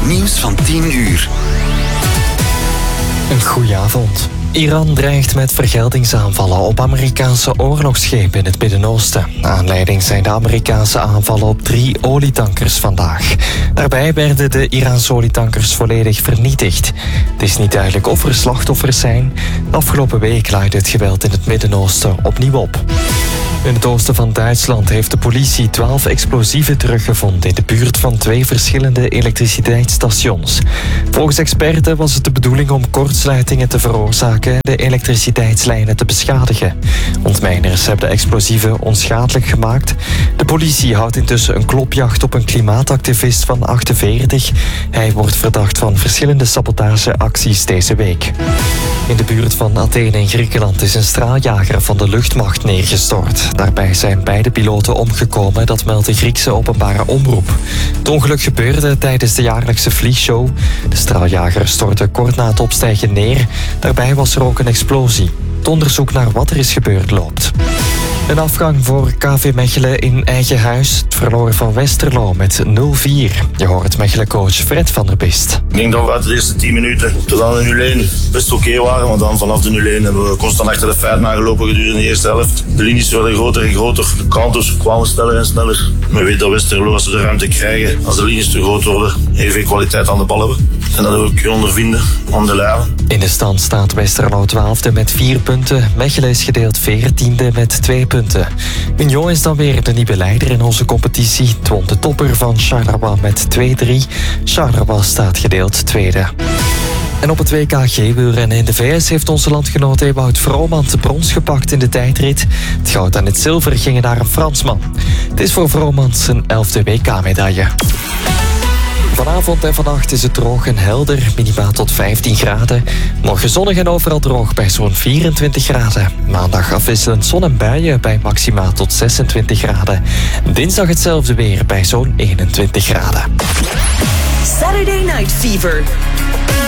Nieuws van 10 uur. Een goeie avond. Iran dreigt met vergeldingsaanvallen op Amerikaanse oorlogsschepen in het Midden-Oosten. Aanleiding zijn de Amerikaanse aanvallen op 3 olietankers vandaag. Daarbij werden de Iraanse olietankers volledig vernietigd. Het is niet duidelijk of er slachtoffers zijn. De afgelopen week laaide het geweld in het Midden-Oosten opnieuw op. In het oosten van Duitsland heeft de politie 12 explosieven teruggevonden in de buurt van 2 verschillende elektriciteitsstations. Volgens experten was het de bedoeling om kortsluitingen te veroorzaken en de elektriciteitslijnen te beschadigen. Ontmijners hebben de explosieven onschadelijk gemaakt. De politie houdt intussen een klopjacht op een klimaatactivist van 48. Hij wordt verdacht van verschillende sabotageacties deze week. In de buurt van Athene in Griekenland is een straaljager van de luchtmacht neergestort. Daarbij zijn beide piloten omgekomen, dat meldt de Griekse openbare omroep. Het ongeluk gebeurde tijdens de jaarlijkse vliegshow. De straaljager stortte kort na het opstijgen neer. Daarbij was er ook een explosie. Het onderzoek naar wat er is gebeurd loopt. Een afgang voor KV Mechelen in eigen huis. Het verloor van Westerlo met 0-4. Je hoort Mechelen-coach Fred van der Bist. Ik denk dat we uit de eerste 10 minuten tot aan de 0-1 best oké waren. Want dan vanaf de 0-1 hebben we constant achter de feiten aangelopen gedurende de eerste helft. De linies werden groter en groter. De counters kwamen sneller en sneller. We weten dat Westerlo, als ze de ruimte krijgen, als de linies te groot worden, heel veel kwaliteit aan de bal hebben. En dat hebben we kunnen ondervinden aan de lijnen. In de stand staat Westerlo 12e met 4 punten. Mechelen is gedeeld 14e met 2 punten. Union is dan weer de nieuwe leider in onze competitie. Het won de topper van Charleroi met 2-3. Charleroi staat gedeeld tweede. En op het WK G-wielrennen in de VS heeft onze landgenoot Ewout Vromand de brons gepakt in de tijdrit. Het goud en het zilver gingen naar een Fransman. Het is voor Vromand zijn 11e WK-medaille. Vanavond en vannacht is het droog en helder, minimaal tot 15 graden. Morgen zonnig en overal droog bij zo'n 24 graden. Maandag afwisselend zon en buien bij maximaal tot 26 graden. Dinsdag hetzelfde weer bij zo'n 21 graden. Saturday Night Fever.